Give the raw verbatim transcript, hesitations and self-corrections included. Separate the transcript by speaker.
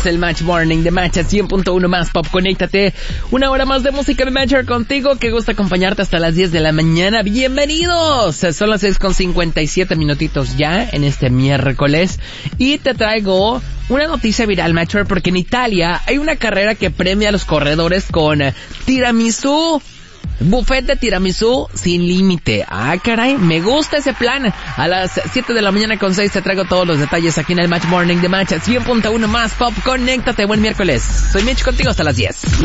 Speaker 1: es el Match Morning de Match a cien punto uno más Pop. Conéctate. Una hora más de música de Matcher contigo. Que gusta acompañarte hasta las diez de la mañana. ¡Bienvenidos! Son las seis con cincuenta y siete minutitos ya en este miércoles. Y te traigo una noticia viral, Matcher, porque en Italia hay una carrera que premia a los corredores con tiramisú. Buffet de tiramisú sin límite. Ah, caray, me gusta ese plan. A las siete de la mañana con seis te traigo todos los detalles aquí en el Match Morning de Match cien punto uno más Pop. Conéctate, buen miércoles. Soy Mitch contigo hasta las diez.